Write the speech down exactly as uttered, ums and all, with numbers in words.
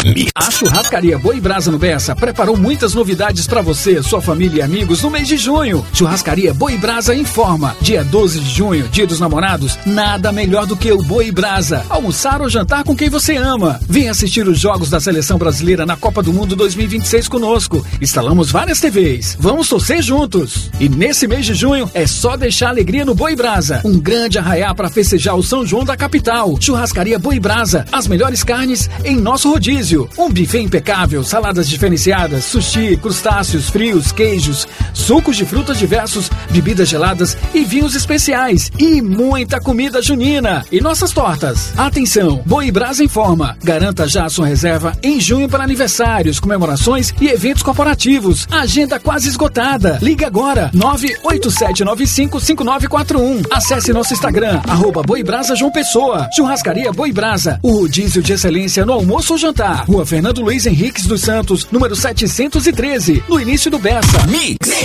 A Churrascaria Boi Brasa no Bessa preparou muitas novidades para você, sua família e amigos no mês de junho. Churrascaria Boi Brasa informa. Dia doze de junho, dia dos namorados, nada melhor do que o Boi Brasa. Almoçar ou jantar com quem você ama. Venha assistir os jogos da Seleção Brasileira na Copa do Mundo dois mil e vinte e seis conosco. Instalamos várias T Vs. Vamos torcer juntos. E nesse mês de junho, é só deixar alegria no Boi Brasa. Um grande arraiá para festejar o São João da capital. Churrascaria Boi Brasa. As melhores carnes em nosso rodízio. Um buffet impecável, saladas diferenciadas, sushi, crustáceos, frios, queijos, sucos de frutas diversos, bebidas geladas e vinhos especiais. E muita comida junina. E nossas tortas. Atenção, Boi Brasa informa. Garanta já a sua reserva em junho para aniversários, comemorações e eventos corporativos. Agenda quase esgotada. Ligue agora, nove oito sete nove cinco cinco nove quatro um. Acesse nosso Instagram, arroba Boi Brasa João Pessoa. Churrascaria Boi Brasa, o rodízio de excelência no almoço ou jantar. Rua Fernando Luiz Henriques dos Santos, número setecentos e treze, no início do Bessa. Mix.